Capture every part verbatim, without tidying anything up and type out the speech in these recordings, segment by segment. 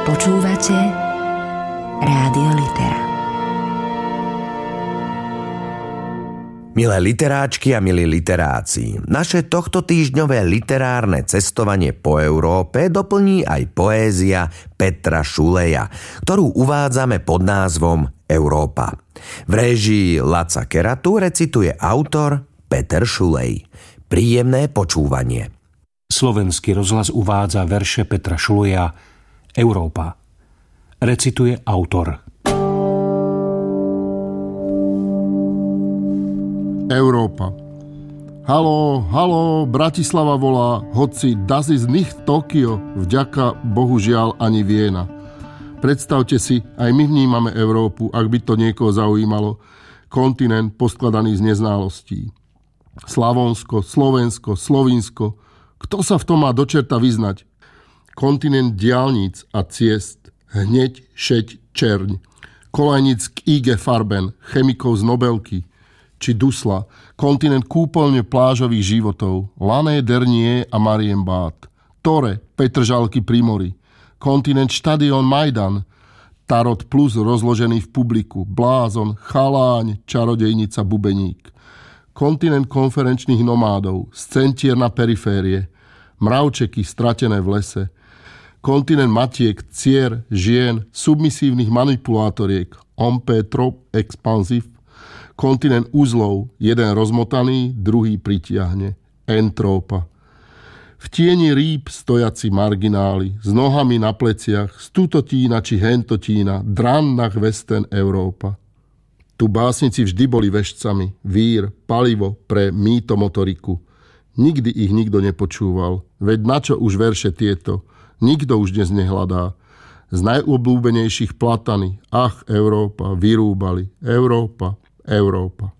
Počúvate Rádio Litera. Milé literáčky a milí literáci, naše tohtotýždňové literárne cestovanie po Európe doplní aj poézia Petra Šuleja, ktorú uvádzame pod názvom Európa. V réžii Laca Keratu recituje autor Peter Šulej. Príjemné počúvanie. Slovenský rozhlas uvádza verše Petra Šuleja Európa. Recituje autor. Európa. Haló, haló, Bratislava volá, hoci das ist nicht Tokio, vďaka bohužiaľ ani Viena. Predstavte si, aj my vnímame Európu, ak by to niekoho zaujímalo, kontinent poskladaný z neznalostí. Slavonsko, Slovensko, Slovinsko, kto sa v tom má do čerta vyznať? Kontinent diaľnic a ciest, hneď, šeť, čerň, kolajnic k í gé Farben, chemikov z Nobelky, či Dusla, kontinent kúpeľne plážových životov, Lané, Dernier a Marienbad, Tore, Petržalky pri mori, kontinent štadión Majdan, Tarot plus rozložený v publiku, Blázon, Chaláň, čarodejnica Bubeník, kontinent konferenčných nomádov, z centier na periférie, mravčeky stratené v lese, kontinent matiek, cier, žien, submisívnych manipulátoriek, ompé, trop, expanzív, kontinent uzlov, jeden rozmotaný, druhý pritiahne, entrópa. V tieni rýb stojaci margináli, s nohami na pleciach, stutotína či hentotína, dran nach Westen Európa. Tu básnici vždy boli veštcami, vír, palivo pre mýtomotoriku. Nikdy ich nikto nepočúval, veď načo už verše tieto, nikto už dnes nehľadá. Z najobľúbenejších platany, ach, Európa, vyrúbali, Európa, Európa.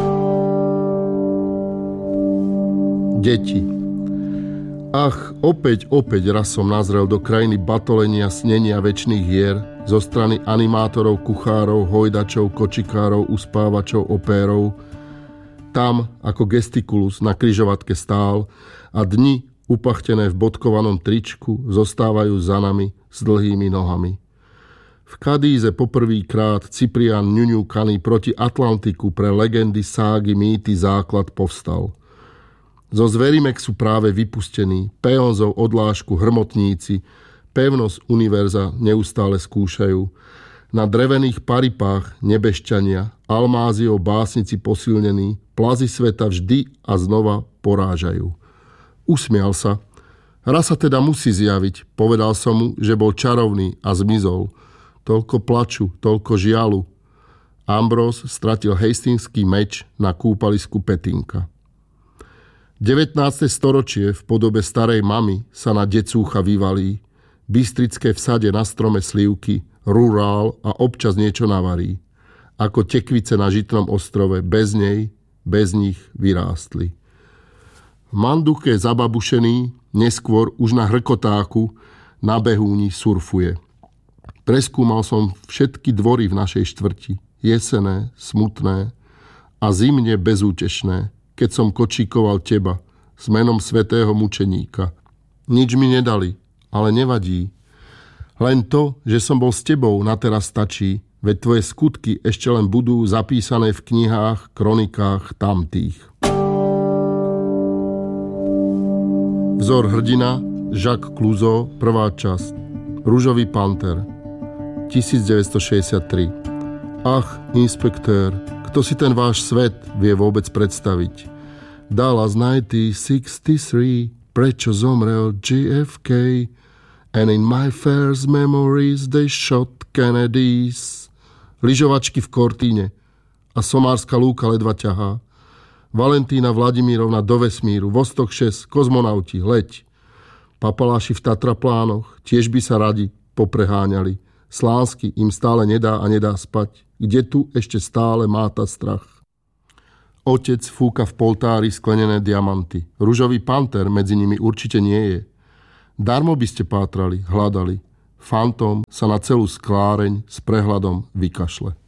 Deti. Ach, opäť, opäť raz som nazrel do krajiny batolenia, snenia večných hier zo strany animátorov, kuchárov, hojdačov, kočikárov, uspávačov, opérov. Tam, ako gestikulus na križovatke stál a dni, upachtené v bodkovanom tričku, zostávajú za nami s dlhými nohami. V Kadíze poprvýkrát Cyprian ňuňúkaný proti Atlantiku pre legendy, ságy, mýty základ povstal. Zo Zverimexu práve vypustení, peónzov odlášku hrmotníci, pevnosť univerza neustále skúšajú. Na drevených paripách nebešťania, almáziou básnici posilnení, plazy sveta vždy a znova porážajú. Usmial sa. Raz sa teda musí zjaviť. Povedal som mu, že bol čarovný a zmizol. Toľko plaču, toľko žialu. Ambrose stratil hastingský meč na kúpalisku Petinka. devätnáste storočie v podobe starej mamy sa na decúcha vyvalí. Bystrické vsade na strome slivky, rurál a občas niečo navarí. Ako tekvice na žitnom ostrove, bez nej, bez nich vyrástli. V Manduche zababušený, neskôr už na hrkotáku, na behúni surfuje. Preskúmal som všetky dvory v našej štvrti, jesené, smutné a zimne bezútešné, keď som kočíkoval teba s menom svätého mučeníka. Nič mi nedali, ale nevadí. Len to, že som bol s tebou, na teraz stačí, veď tvoje skutky ešte len budú zapísané v knihách, kronikách tamtých. Vzor hrdina, Jacques Clouseau, prvá časť. Ružový panter, devätnásťstošesťdesiattri. Ach, inspektér, kto si ten váš svet vie vôbec predstaviť? Dallas devätnásť šesťdesiattri, prečo zomrel J F K? And in my first memories they shot Kennedys. Lyžovačky v Kortíne a somárska lúka ledva ťahá. Valentína Vladimírovna do vesmíru, Vostok šesť, kozmonauti, leď. Papaláši v Tatraplánoch tiež by sa radi popreháňali. Slánsky im stále nedá a nedá spať. Kde tu ešte stále máta strach. Otec fúka v poltári sklenené diamanty. Ružový panter medzi nimi určite nie je. Darmo by ste pátrali, hľadali. Fantóm sa na celú skláreň s prehľadom vykašle.